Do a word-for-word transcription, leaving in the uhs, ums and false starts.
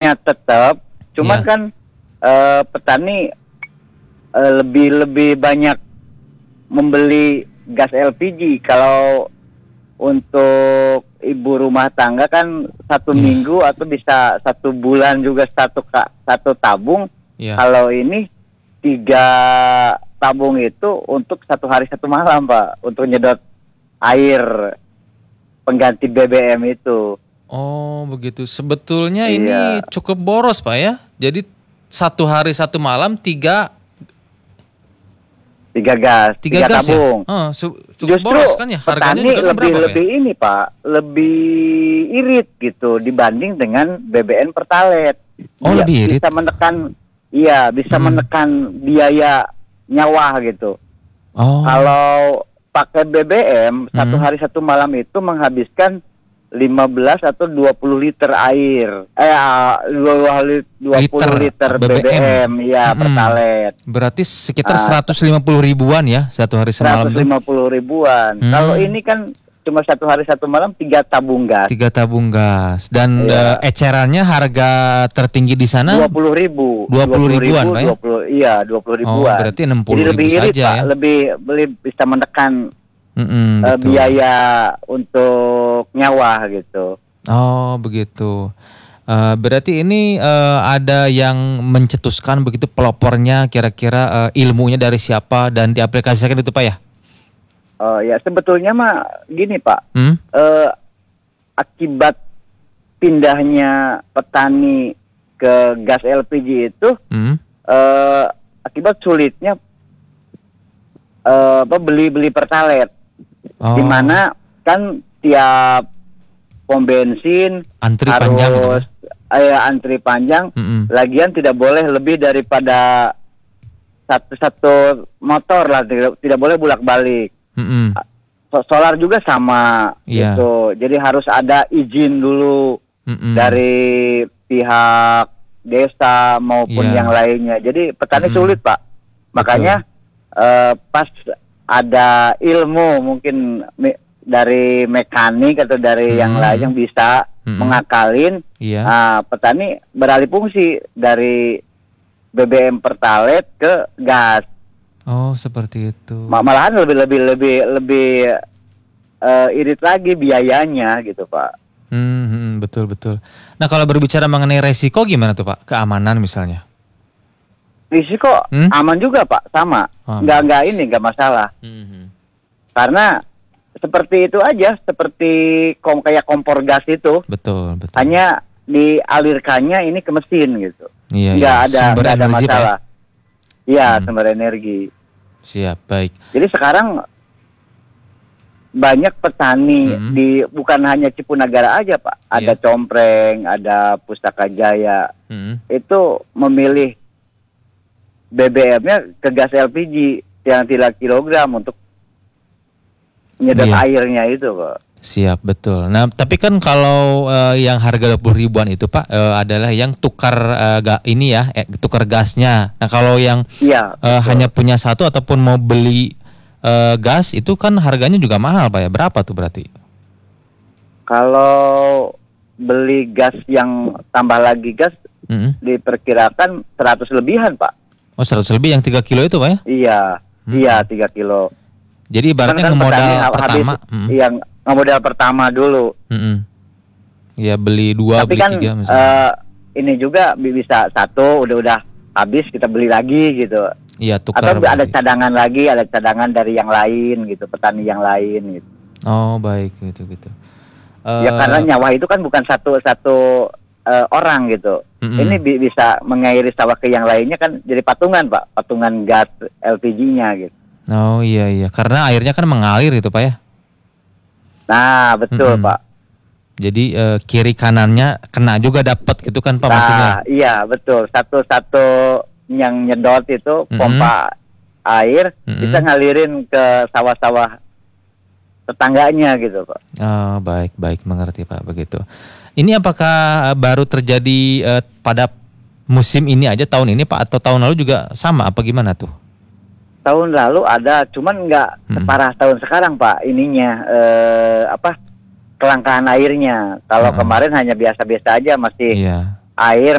subsidinya tetap, cuman Iya. kan uh, petani uh, lebih lebih banyak membeli gas L P G. Kalau untuk ibu rumah tangga kan satu Iya. minggu atau bisa satu bulan juga satu ka, satu tabung. Iya. Kalau ini tiga tabung itu untuk satu hari satu malam, Pak, untuk nyedot air pengganti B B M itu. Oh begitu. Sebetulnya Iya. ini cukup boros Pak ya. Jadi satu hari satu malam tiga Tiga gas, tiga, tiga gas tabung. ya. Oh, su- cukup Justru boros kan ya. Harganya petani juga kan lebih berapa lebih Pak ya? ini, Pak, lebih irit gitu dibanding dengan B B M Pertalite. Oh, Dia lebih irit? Bisa menekan, iya bisa Hmm. menekan biaya nyawa gitu. Oh. Kalau pakai B B M satu Hmm. hari satu malam itu menghabiskan lima belas atau dua puluh liter air. Eh ah, dua puluh liter B B M. B B M ya, Mm-mm. Pertalite. Berarti sekitar Ah, seratus lima puluh ribuan ya satu hari semalam seratus tuh. lima puluh ribuan. Hmm. Kalau ini kan cuma satu hari satu malam tiga tabung gas. Tiga tabung gas. Dan Iya. eh, ecerannya harga tertinggi di sana Dua puluh ribu. dua puluh ribuan, Pak ya? dua puluh, iya, dua puluh Oh, ribuan. berarti enam puluh Jadi lebih ribu irit, saja Pak. ya. Lebih, lebih bisa menekan Mm-mm, eh, betul. biaya untuk nyawa gitu. Oh begitu. Eh, berarti ini eh, ada yang mencetuskan begitu pelopornya, kira-kira eh, ilmunya dari siapa dan diaplikasikan itu Pak ya? Oh ya, sebetulnya mah gini, Pak. Hmm? Eh, akibat pindahnya petani ke gas L P G itu Hmm? eh, akibat sulitnya eh, apa beli-beli Pertalite. Oh, Di mana kan tiap pom bensin antri harus panjang gitu, Pak? eh, antri panjang. Mm-mm. Lagian tidak boleh lebih daripada satu-satu motor lah, tidak, tidak boleh bolak-balik. Mm-mm. So- solar juga sama Iya. gitu. Jadi harus ada izin dulu Mm-mm. dari pihak desa maupun Iya. yang lainnya. Jadi petani Mm-mm. sulit, Pak. Makanya eh, pas ada ilmu mungkin me- dari mekanik atau dari yang Mm-mm. lain yang bisa Mm-mm. mengakalin, Iya. nah, petani beralih fungsi dari B B M Pertalite ke gas. Oh seperti itu. Ma- Malahan lebih lebih lebih lebih eh, irit lagi biayanya gitu, Pak. Hmm, hmm, betul betul. Nah kalau berbicara mengenai resiko gimana tuh Pak? Keamanan misalnya. Risiko Hmm? aman juga, Pak, sama. Oh, Nggak nggak ini nggak masalah. Hmm. Karena seperti itu aja, seperti kom kayak kompor gas itu, Betul betul. hanya dialirkannya ini ke mesin gitu. Iya, Nggak iya. ada Sumber nggak ada energi, Pak, ya? masalah. Iya, Hmm. sumber energi. Siap baik. Jadi sekarang banyak petani Hmm. di bukan hanya Cipunagara aja, Pak. Ada Iya. Compreng, ada Pustaka Jaya. Hmm. Itu memilih B B M-nya ke gas L P G yang tiga kilogram untuk nyedot Iya. airnya itu, Pak. Siap betul. Nah tapi kan kalau eh, yang harga dua puluh ribuan itu Pak eh, adalah yang tukar eh, ga, ini ya eh, tukar gasnya. Nah kalau yang Iya. eh, betul. hanya punya satu ataupun mau beli eh, gas itu kan harganya juga mahal Pak ya. Berapa tuh berarti? Kalau beli gas yang tambah lagi gas Hmm. diperkirakan seratus lebihan, Pak. Oh seratus lebih yang tiga kilo itu Pak ya? Iya. Hmm. Iya, tiga kilo. Jadi ibaratnya Kan ngemodal petani ha- pertama. habis Hmm. yang ngemodal pertama dulu. Mm-mm. Ya beli dua, Tapi beli kan tiga misalnya. eh, ini juga bi- bisa satu udah-udah habis kita beli lagi gitu. Iya tukar. Atau ada berarti. cadangan lagi, ada cadangan dari yang lain gitu, petani yang lain gitu. Oh baik gitu gitu. Ya Eh, karena nyawa itu kan bukan satu satu eh, orang gitu. mm-mm. Ini bi- bisa mengairi sawah ke yang lainnya kan jadi patungan, Pak, patungan gas L P G-nya gitu. Oh iya iya, karena airnya kan mengalir gitu Pak ya. Nah, betul, Mm-mm. Pak. Jadi eh, kiri kanannya kena juga dapat gitu kan Pak maksudnya. Nah, iya, betul. Satu-satu yang nyedot itu Mm-mm. pompa air Mm-mm. bisa ngalirin ke sawah-sawah tetangganya gitu, Pak. Oh baik baik mengerti Pak begitu. Ini apakah eh, baru terjadi eh, pada musim ini aja tahun ini Pak atau tahun lalu juga sama apa gimana tuh? Tahun lalu ada, cuman nggak Mm-mm. separah tahun sekarang, Pak. Ininya eh, apa? Kelangkaan airnya. Kalau Mm-mm. kemarin hanya biasa-biasa aja, masih Iya. air